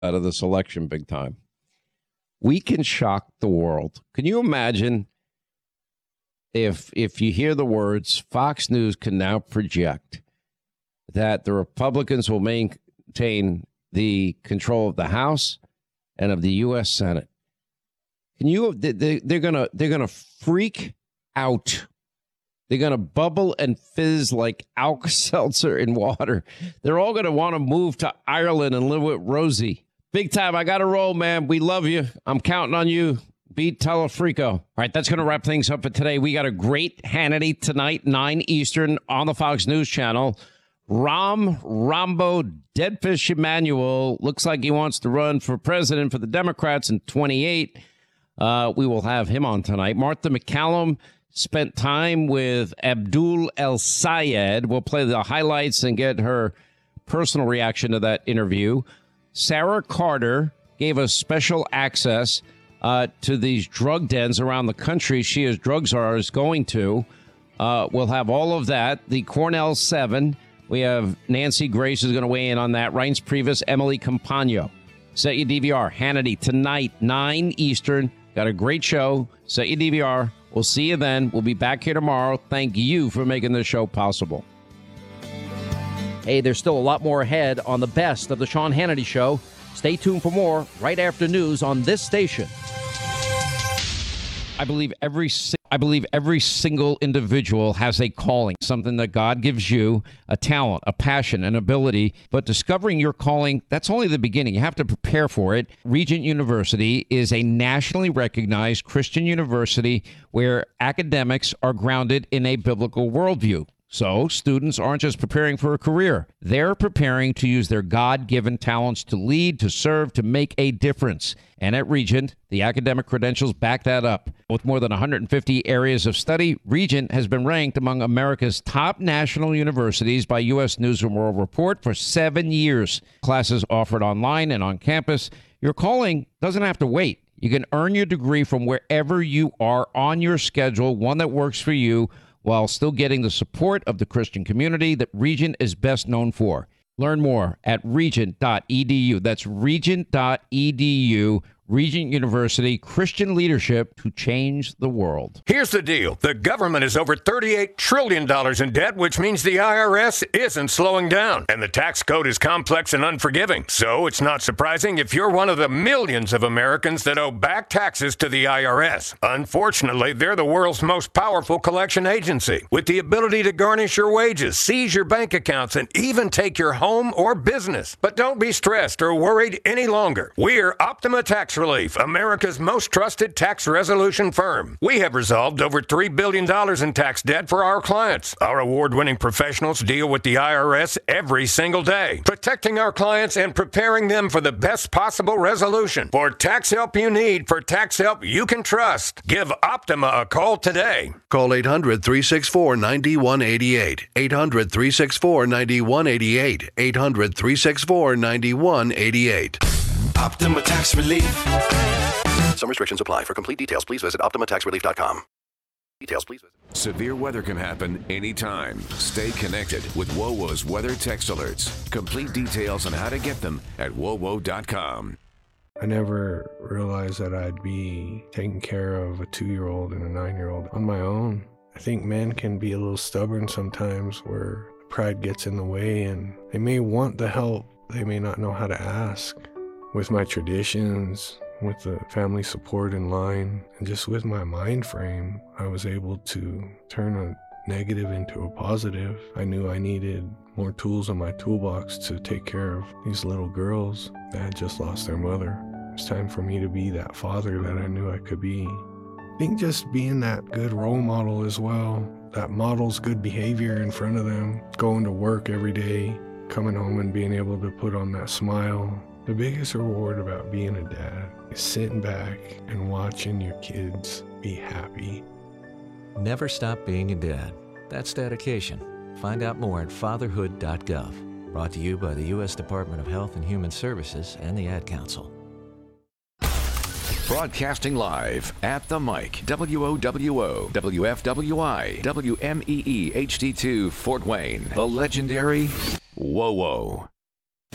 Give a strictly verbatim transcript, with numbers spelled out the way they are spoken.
out of this election big time. We can shock the world. Can you imagine if if you hear the words, Fox News can now project that the Republicans will maintain the control of the House and of the U S Senate? Can you? They, they're gonna they're gonna freak out. They're gonna bubble and fizz like Alka-Seltzer in water. They're all gonna want to move to Ireland and live with Rosie. Big time. I got to roll, man. We love you. I'm counting on you. Beat Telefrico. All right, that's going to wrap things up for today. We got a great Hannity tonight, nine Eastern on the Fox News Channel. Ram Rambo Deadfish Emmanuel looks like he wants to run for president for the Democrats in twenty-eight. Uh, we will have him on tonight. Martha McCallum spent time with Abdul El Sayed. We'll play the highlights and get her personal reaction to that interview. Sarah Carter gave us special access uh, to these drug dens around the country she as drug czar is going to. Uh, we'll have all of that. The Cornell Seven. We have Nancy Grace is going to weigh in on that. Reince Priebus, Emily Campagno. Set your D V R. Hannity tonight, nine Eastern. Got a great show. Set your D V R. We'll see you then. We'll be back here tomorrow. Thank you for making this show possible. Hey, there's still a lot more ahead on the best of the Sean Hannity Show. Stay tuned for more right after news on this station. I believe every I believe every single individual has a calling, something that God gives you, a talent, a passion, an ability. But discovering your calling, that's only the beginning. You have to prepare for it. Regent University is a nationally recognized Christian university where academics are grounded in a biblical worldview. So students aren't just preparing for a career. They're preparing to use their God-given talents to lead, to serve, to make a difference. And at Regent, the academic credentials back that up. With more than one hundred fifty areas of study, Regent has been ranked among America's top national universities by U S News and World Report for seven years. Classes offered online and on campus. Your calling doesn't have to wait. You can earn your degree from wherever you are on your schedule, one that works for you, while still getting the support of the Christian community that Regent is best known for. Learn more at regent dot e d u. That's regent dot e d u. Regent University, Christian leadership to change the world. Here's the deal. The government is over thirty-eight trillion dollars in debt, which means the I R S isn't slowing down. And the tax code is complex and unforgiving. So it's not surprising if you're one of the millions of Americans that owe back taxes to the I R S. Unfortunately, they're the world's most powerful collection agency, with the ability to garnish your wages, seize your bank accounts, and even take your home or business. But don't be stressed or worried any longer. We're Optima Tax Relief, America's most trusted tax resolution firm. We have resolved over three billion dollars in tax debt for our clients. Our award-winning professionals deal with the I R S every single day, protecting our clients and preparing them for the best possible resolution. For tax help you need, for tax help you can trust, give Optima a call today. Call eight hundred, three six four, nine one eight eight. eight hundred, three six four, nine one eight eight. eight hundred, three six four, nine one eight eight. Optima Tax Relief. Some restrictions apply. For complete details, please visit optima tax relief dot com. Details, please visit. Severe weather can happen anytime. Stay connected with WOWO's weather text alerts. Complete details on how to get them at W O W O dot com. I never realized that I'd be taking care of a two-year-old and a nine-year-old on my own. I think men can be a little stubborn sometimes where pride gets in the way and they may want the help. They may not know how to ask. With my traditions, with the family support in line, and just with my mind frame, I was able to turn a negative into a positive. I knew I needed more tools in my toolbox to take care of these little girls that had just lost their mother. It's time for me to be that father that I knew I could be. I think just being that good role model as well, that models good behavior in front of them, going to work every day, coming home and being able to put on that smile. The biggest reward about being a dad is sitting back and watching your kids be happy. Never stop being a dad. That's dedication. Find out more at fatherhood dot gov. Brought to you by the U S Department of Health and Human Services and the Ad Council. Broadcasting live at the mic, W O W O, W F W I, W M E E H D two, Fort Wayne, the legendary WOWO.